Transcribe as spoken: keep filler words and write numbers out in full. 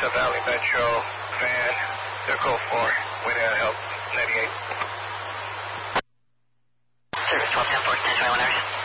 Mesa Valley Metro, van, Echo four, waiting on help, ninety-eight. Service twelve ten four, stand by one hour.